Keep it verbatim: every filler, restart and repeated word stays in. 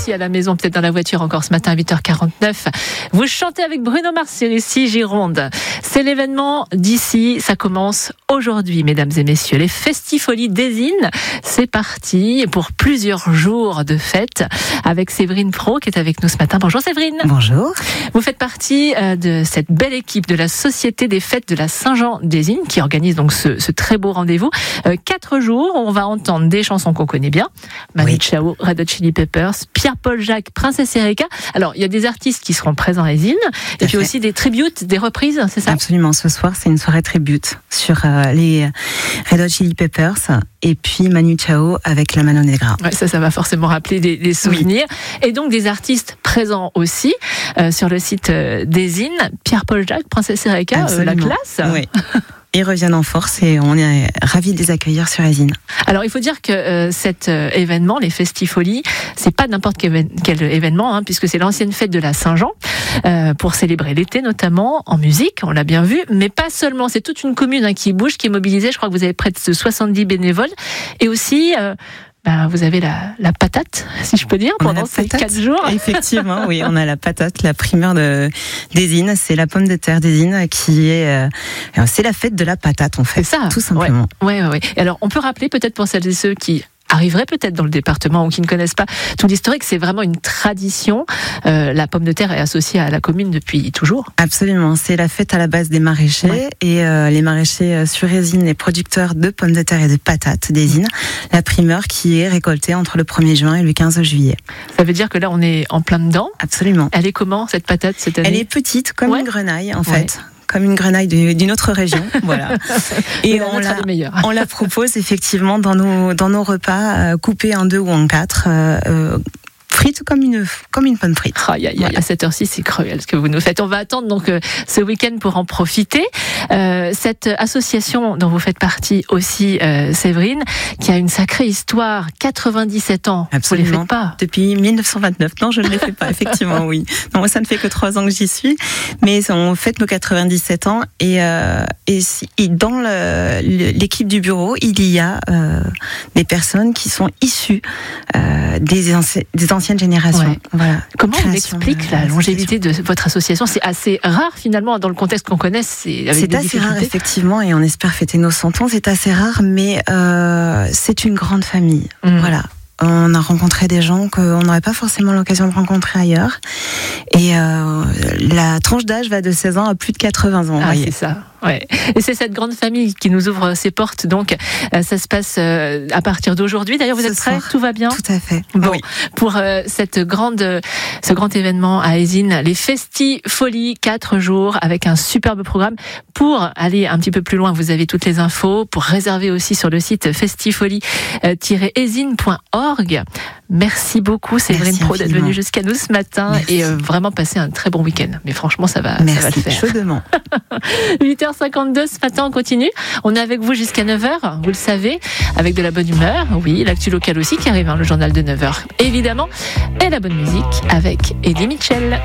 aussi à la maison, peut-être dans la voiture encore ce matin à huit heures quarante-neuf. Vous chantez avec Bruno Mars sur ici Gironde. C'est l'événement d'ici, ça commence aujourd'hui, mesdames et messieurs. Les Festifolies d'Ezine, c'est parti pour plusieurs jours de fête avec Séverine Pro qui est avec nous ce matin. Bonjour Séverine. Bonjour. Vous faites partie de cette belle équipe de la Société des Fêtes de la Saint-Jean d'Ezine qui organise donc ce, ce très beau rendez-vous. Euh, quatre jours, on va entendre des chansons qu'on connaît bien. Manu oui. Chao, Red Hot Chili Peppers, Pierre-Paul Jacques, Princesse Erika. Alors, il y a des artistes qui seront présents à Ezine et puis fait. aussi des tributes, des reprises, c'est ça ? Absolument. Ce soir, c'est une soirée tribute sur euh, les Red Hot Chili Peppers et puis Manu Chao avec La Mano Negra. Ouais, ça, ça va forcément rappeler des, des souvenirs. Oui. Et donc, des artistes présents aussi euh, sur le site euh, d'Ezine. Pierre-Paul Jacques, Princesse Erika, euh, la classe. Oui. Ils reviennent en force et on est ravis de les accueillir sur Ezine. Alors il faut dire que euh, cet euh, événement, les Festifolies, c'est pas n'importe quel, quel événement, hein, puisque c'est l'ancienne fête de la Saint-Jean euh, pour célébrer l'été notamment en musique, on l'a bien vu, mais pas seulement. C'est toute une commune hein, qui bouge, qui est mobilisée. Je crois que vous avez près de soixante-dix bénévoles et aussi. Euh, Ben, vous avez la, la patate, si je peux dire, pendant ces patate, quatre jours. Effectivement, oui, on a la patate, la primeur de, d'Ezine. C'est la pomme de terre d'Ezine qui est... Euh, c'est la fête de la patate, en fait. C'est ça. Tout simplement. Ouais, ouais, ouais. Et alors, on peut rappeler peut-être pour celles et ceux qui arriveraient peut-être dans le département ou qui ne connaissent pas tout l'historique, c'est vraiment une tradition. Euh, la pomme de terre est associée à la commune depuis toujours. Absolument, c'est la fête à la base des maraîchers ouais. et euh, les maraîchers sur Ezine, les producteurs de pommes de terre et de patates d'Ezine, mmh. la primeur qui est récoltée entre le premier juin et le quinze juillet. Ça veut dire que là on est en plein dedans. Absolument. Elle est comment cette patate cette année ? Elle est petite comme ouais. une grenaille en ouais. fait. Comme une grenaille d'une autre région, voilà. Et on la, on la propose effectivement dans nos dans nos repas, euh, coupée en deux ou en quatre. Euh, euh, Frites comme une, comme une pomme frite. Oh, y a, y a, voilà. À cette heure-ci, c'est cruel ce que vous nous faites. On va attendre donc euh, ce week-end pour en profiter. Euh, cette association dont vous faites partie aussi, euh, Séverine, qui a une sacrée histoire, quatre-vingt-dix-sept ans. Absolument. Vous les faites pas ? Depuis mille neuf cent vingt-neuf. Non, je ne les fais pas, effectivement, oui. Non, moi, ça ne fait que trois ans que j'y suis. Mais on fête nos quatre-vingt-dix-sept ans. Et, euh, et, et dans le, l'équipe du bureau, il y a euh, des personnes qui sont issues euh, des, des anciennes génération. Ouais. Voilà. Comment on explique la longévité de votre association ? C'est assez rare finalement dans le contexte qu'on connaît. C'est, avec c'est assez rare effectivement et on espère fêter nos cent ans. C'est assez rare, mais euh, c'est une grande famille. Mmh. Voilà. On a rencontré des gens qu'on n'aurait pas forcément l'occasion de rencontrer ailleurs. Et euh, la tranche d'âge va de seize ans à plus de quatre-vingts ans. Ah, c'est ça. Ouais. Et c'est cette grande famille qui nous ouvre ses portes. Donc, euh, ça se passe euh, à partir d'aujourd'hui. D'ailleurs, vous Ce êtes prêts ? soir. Tout va bien ? Tout à fait. Bon, oui. Pour euh, cette grande, ce grand événement à Ezine, les Festifolies, quatre jours avec un superbe programme. Pour aller un petit peu plus loin, vous avez toutes les infos. Pour réserver aussi sur le site festifolie tiret ezine point org. Merci beaucoup, Séverine Pro, d'être venue jusqu'à nous ce matin. Merci. Et euh, vraiment passer un très bon week-end. Mais franchement, ça va, Merci. ça va le faire. Chaudement. huit heures cinquante-deux, ce matin, on continue. On est avec vous jusqu'à neuf heures, vous le savez, avec de la bonne humeur. Oui, l'actu locale aussi qui arrive, hein, le journal de neuf heures, évidemment. Et la bonne musique avec Eddie Mitchell.